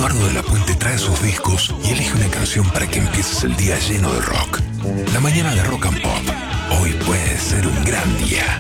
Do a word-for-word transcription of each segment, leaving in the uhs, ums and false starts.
Eduardo de la Puente trae sus discos y elige una canción para que empieces el día lleno de rock. La mañana de Rock and Pop. Hoy puede ser un gran día.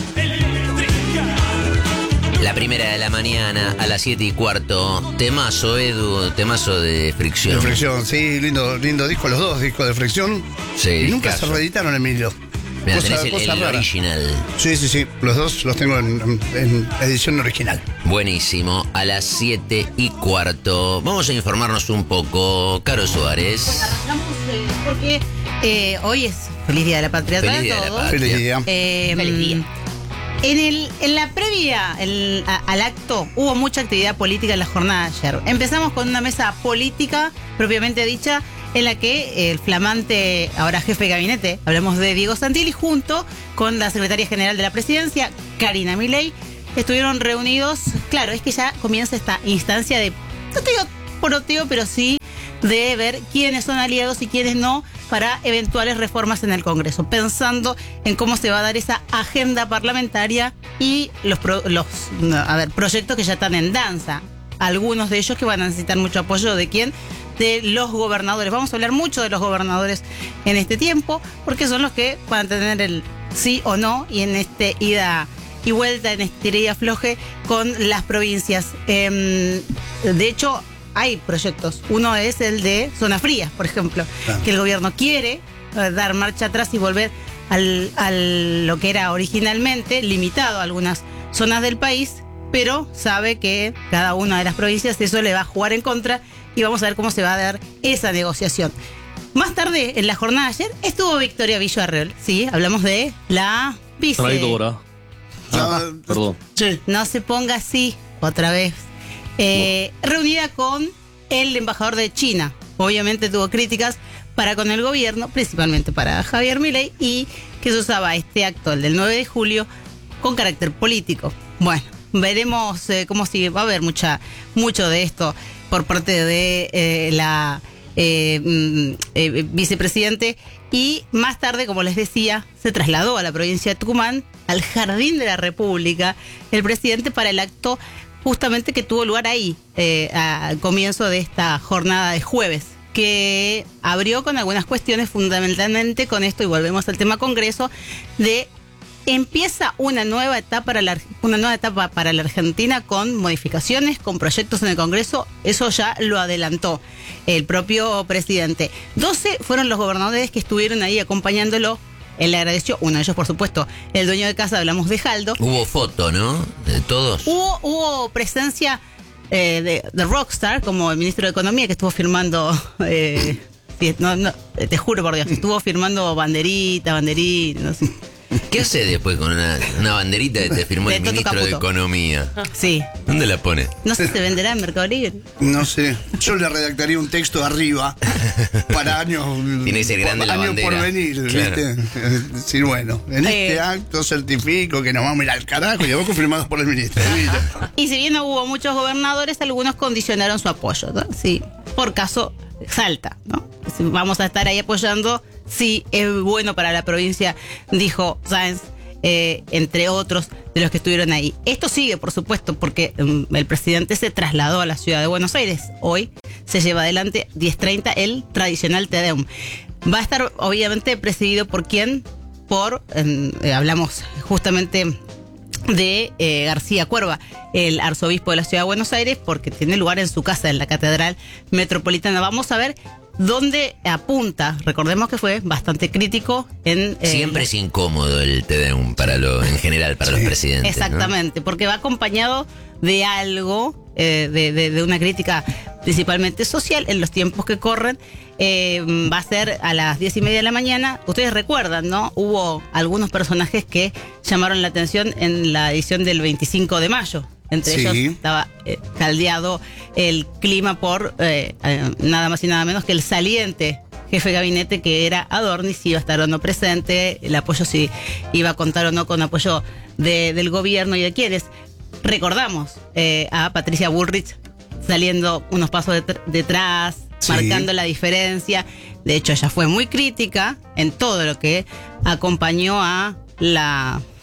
La primera de la mañana a las siete y cuarto. Temazo, Edu, temazo de Fricción. De Fricción, sí, lindo, lindo disco, los dos discos de Fricción. Sí, y nunca caso. se reeditaron, Emilio. Mira, Cosa, tenés el, cosa el rara. original. Sí, sí, sí, los dos los tengo en, en, en edición original. Buenísimo, a las siete y cuarto. Vamos a informarnos un poco. Caro Suárez. Arrancamos eh, porque eh, hoy es Feliz Día de la Patria Feliz para Día de la todos. Patria. Feliz día. Eh, Feliz día. En, el, en la previa el, a, al acto hubo mucha actividad política en la jornada de ayer. Empezamos con una mesa política propiamente dicha en la que el flamante, ahora jefe de gabinete, hablamos de Diego Santilli, junto con la secretaria general de la presidencia, Karina Milei, estuvieron reunidos. Claro, es que ya comienza esta instancia de, no te digo poroteo, pero sí de ver quiénes son aliados y quiénes no para eventuales reformas en el Congreso, pensando en cómo se va a dar esa agenda parlamentaria y los, pro, los a ver, proyectos que ya están en danza. Algunos de ellos que van a necesitar mucho apoyo de quién, de los gobernadores. Vamos a hablar mucho de los gobernadores en este tiempo, porque son los que van a tener el sí o no y en este ida y vuelta, en este tira y afloje con las provincias. Eh, de hecho, hay proyectos. Uno es el de Zona Fría, por ejemplo, Ah. que el gobierno quiere eh, dar marcha atrás y volver al, al lo que era originalmente, limitado a algunas zonas del país, pero sabe que cada una de las provincias eso le va a jugar en contra y vamos a ver cómo se va a dar esa negociación. Más tarde, en la jornada de ayer, estuvo Victoria Villarreal, sí, hablamos de la vice. Traidora. Ah, Ah, perdón. Sí. No se ponga así, otra vez. Eh, reunida con el embajador de China. Obviamente tuvo críticas para con el gobierno, principalmente para Javier Milei, y que se usaba este acto, el del nueve de julio, con carácter político. Bueno, veremos eh, cómo sigue. Va a haber mucha, mucho de esto por parte de eh, la eh, mm, eh, vicepresidente. Y más tarde, como les decía, se trasladó a la provincia de Tucumán, al Jardín de la República, el presidente para el acto justamente que tuvo lugar ahí, eh, al comienzo de esta jornada de jueves, que abrió con algunas cuestiones, fundamentalmente con esto, y volvemos al tema Congreso, de empieza una nueva etapa para la, una nueva etapa para la Argentina con modificaciones, con proyectos en el Congreso. Eso ya lo adelantó el propio presidente. doce fueron los gobernadores que estuvieron ahí acompañándolo. Él le agradeció, uno de ellos, por supuesto, el dueño de casa, hablamos de Jaldo. Hubo foto, ¿no? De todos. Hubo, hubo presencia eh, de, de Rockstar, como el ministro de Economía, que estuvo firmando, eh, sí, no, no, te juro por Dios, estuvo firmando banderita, banderita, no sé. ¿Qué hace después con una, una banderita que te firmó De el Toto ministro de Caputo. Economía? Sí, ¿Dónde la pone? no sé si se venderá en Mercado Libre. No sé, yo le redactaría un texto arriba para años. Tiene que ser grande la años bandera. por venir, Claro. ¿viste? Es decir, bueno, en Eh. este acto certifico que nos vamos a ir al carajo y vos confirmados por el ministro. Mira. Y si bien no hubo muchos gobernadores, algunos condicionaron su apoyo, ¿no? Sí, por caso Salta, ¿no? Si vamos a estar ahí apoyando, sí, es bueno para la provincia, dijo Sáenz, eh, entre otros de los que estuvieron ahí. Esto sigue, por supuesto, porque um, el presidente se trasladó a la ciudad de Buenos Aires. Hoy se lleva adelante diez treinta el tradicional Te Deum. Va a estar, obviamente, presidido por quién, por, eh, hablamos justamente de eh, García Cuerva, el arzobispo de la ciudad de Buenos Aires, porque tiene lugar en su casa, en la Catedral Metropolitana. Vamos a ver dónde apunta. Recordemos que fue bastante crítico en... eh, Siempre es incómodo el Te Deum para lo, en general para Sí, los presidentes, ¿no? exactamente, porque va acompañado de algo, eh, de, de, de una crítica principalmente social en los tiempos que corren. Eh, va a ser a las diez y media de la mañana. Ustedes recuerdan, ¿no? Hubo algunos personajes que llamaron la atención en la edición del veinticinco de mayo. Entre Sí. ellos estaba eh, caldeado el clima por eh, eh, nada más y nada menos que el saliente jefe de gabinete, que era Adorni, si iba a estar o no presente, el apoyo si iba a contar o no con apoyo de, del gobierno y de quienes. Recordamos eh, a Patricia Bullrich saliendo unos pasos detr- detrás, Sí. marcando la diferencia. De hecho, ella fue muy crítica en todo lo que acompañó a la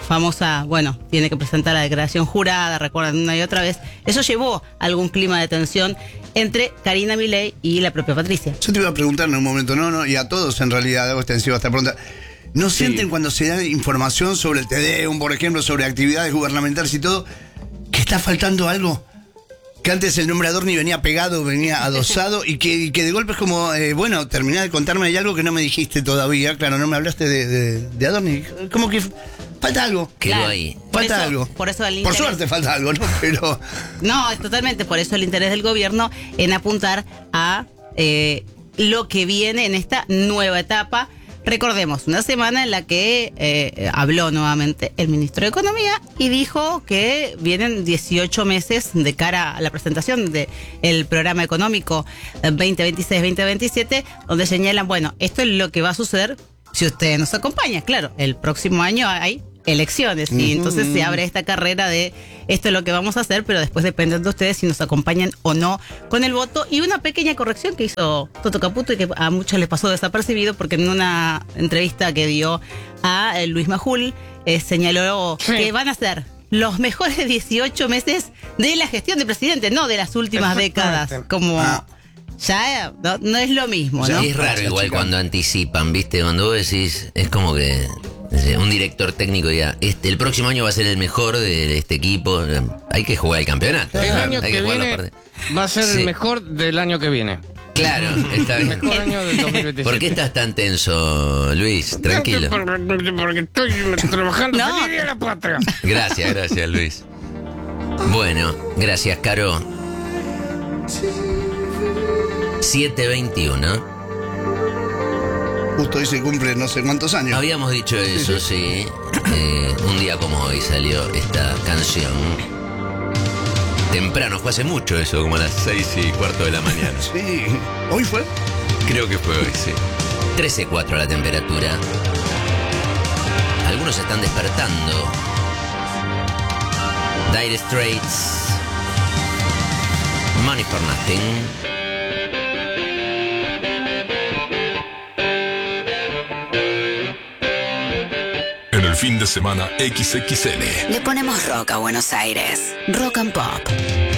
famosa, bueno, tiene que presentar la declaración jurada, recuerdan una y otra vez. Eso llevó a algún clima de tensión entre Karina Milei y la propia Patricia. Yo te iba a preguntar en un momento, no, no, y a todos en realidad, hago extensiva esta pregunta. ¿No Sí. sienten cuando se da información sobre el T D U M, por ejemplo, sobre actividades gubernamentales y todo, que está faltando algo? Que antes el nombre Adorni venía pegado, venía adosado y que, y que de golpe es como, eh, bueno, terminá de contarme, hay algo que no me dijiste todavía. Claro, no me hablaste de, de, de Adorni. Como que falta algo. Quedó Claro. ahí. Por Falta eso- algo. por eso el Por interés- suerte falta algo, ¿no? Pero No, es totalmente por eso el interés del gobierno en apuntar a eh, lo que viene en esta nueva etapa. Recordemos, una semana en la que eh, habló nuevamente el ministro de Economía y dijo que vienen dieciocho meses de cara a la presentación del programa económico veinte veintiséis veinte veintisiete, donde señalan, bueno, esto es lo que va a suceder si ustedes nos acompañan. Claro, el próximo año hay elecciones y entonces se abre esta carrera de esto es lo que vamos a hacer, pero después dependen de ustedes si nos acompañan o no con el voto. Y una pequeña corrección que hizo Toto Caputo y que a muchos les pasó desapercibido, porque en una entrevista que dio a eh, Luis Majul eh, señaló Sí. que van a ser los mejores dieciocho meses de la gestión del presidente, no de las últimas décadas, Exactamente. como Ah. ya eh, no, no es lo mismo, O sea, ¿no? Es raro Gracias, igual chica. cuando anticipan, ¿viste? Cuando vos decís, es como que no sé, un director técnico diga, este, el próximo año va a ser el mejor de este equipo. Hay que jugar el campeonato. El ¿no? año Hay que jugar la viene parte- va a ser Sí. el mejor del año que viene. Claro, está El bien. mejor año del dos mil veintisiete. ¿Por qué estás tan tenso, Luis? Tranquilo. Porque, porque estoy trabajando. No. ¡Feliz día de la patria! Gracias, gracias, Luis. Bueno, gracias, Caro. siete veintiuno. justo hoy se cumple no sé cuántos años. Habíamos dicho eso, sí. Eh, un día como hoy salió esta canción. Temprano, fue hace mucho eso, como a las seis y cuarto de la mañana. Sí, hoy fue. Creo que fue hoy, sí. trece cuatro la temperatura. Algunos se están despertando. Dire Straits. Money for Nothing. En el fin de semana equis equis ele. Le ponemos rock a Buenos Aires. Rock and Pop.